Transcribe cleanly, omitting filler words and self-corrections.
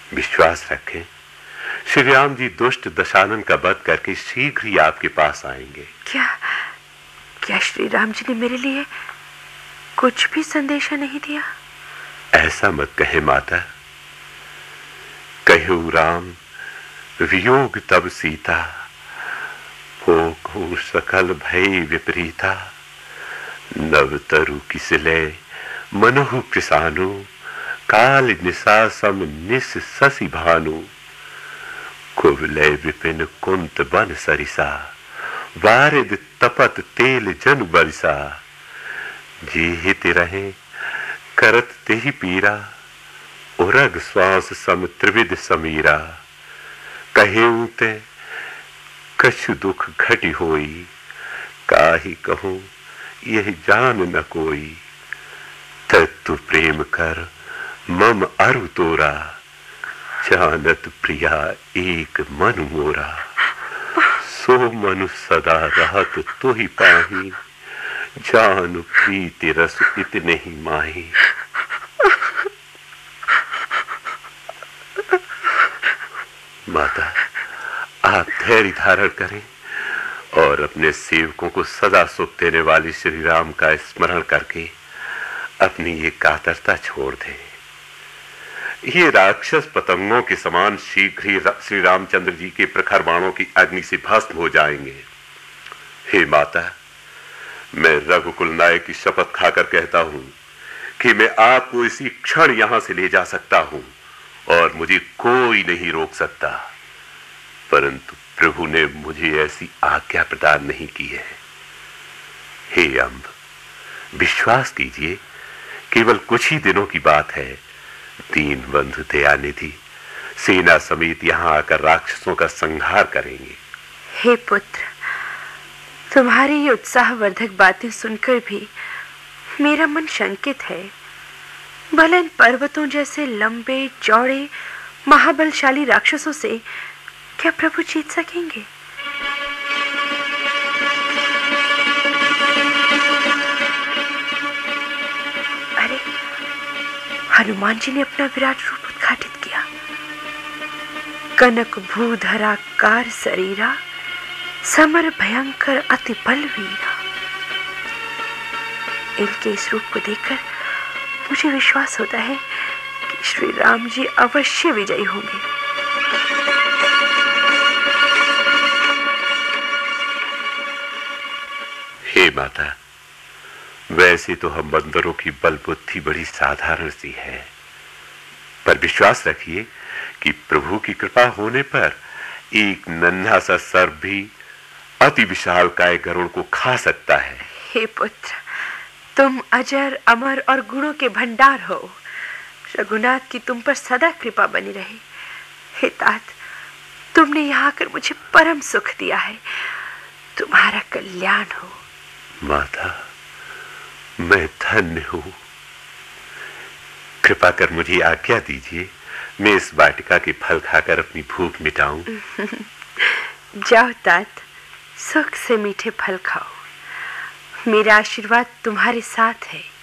विश्वास रखें, श्री राम जी दुष्ट दशानन का वध करके शीघ्र ही आपके पास आएंगे। क्या श्री राम जी ने मेरे लिए कुछ भी संदेशा नहीं दिया? ऐसा मत कहे माता। कहु राम वियोग तब सीता, हो सकल भय विपरीता। नव तरु किसले मनहु कृसानु, काल निशा सम निस ससी भानु। कुवलय विपिन कुंत बन सरिसा, वारिद तपत तेल जन बरिसा। जे हित रहे करत तेहि पीरा, उरग श्वास सम त्रिविध समीरा। कहेऊ ते कछु दुख घटी होई, काहि कहूं यह जान न कोई। तत्तु प्रेम कर मम अरु तोरा, जानत प्रिया एक मन मोरा। सो मनु सदा रहत तोहि पाही, जानु प्रीति रस इतने ही माही। माता, आप धैर्य धारण करें और अपने सेवकों को सदा सुख देने वाले श्री राम का स्मरण करके अपनी ये कातरता छोड़ दें। ये राक्षस पतंगों के समान शीघ्र ही श्री रामचंद्र जी के प्रखर बाणों की अग्नि से भस्म हो जाएंगे। हे माता, मैं रघुकुल नायक की शपथ खाकर कहता हूं कि मैं आपको इसी क्षण यहां से ले जा सकता हूं और मुझे कोई नहीं रोक सकता, परंतु प्रभु ने मुझे ऐसी आज्ञा प्रदान नहीं की है। हे अम्ब, विश्वास कीजिए, केवल कुछ ही दिनों की बात है। दीनबंधु दयानिधि सेना समेत यहां आकर राक्षसों का संहार करेंगे। हे पुत्र, तुम्हारी ये उत्साहवर्धक बातें सुनकर भी मेरा मन शंकित है। भले इन पर्वतों जैसे लंबे चौड़े महाबलशाली राक्षसों से क्या प्रभु जीत सकेंगे? अरे, हनुमान जी ने अपना विराट रूप उद्घाटित किया। कनक भूधराकार शरीरा, समर भयंकर अति बलवीरा। इनके इस रूप को देखकर मुझे विश्वास होता है कि श्री राम जी अवश्य विजयी होंगे। हे माता, वैसे तो हम बंदरों की बल बुद्धि बड़ी साधारण सी है, पर विश्वास रखिए कि प्रभु की कृपा होने पर एक नन्हा सा सर्प भी अति विशालकाय गरुड़ को खा सकता है। हे पुत्र, तुम अजर अमर और गुणों के भंडार हो। रघुनाथ की तुम पर सदा कृपा बनी रहे। हे तात, तुमने यहाँ आकर मुझे परम सुख दिया है। तुम्हारा कल्याण हो। माता, मैं धन्य हूं। कृपा कर मुझे आज्ञा दीजिए, मैं इस वाटिका के फल खाकर अपनी भूख मिटाऊं। जाओ तात, सुख से मीठे फल खाओ। मेरा आशीर्वाद तुम्हारे साथ है।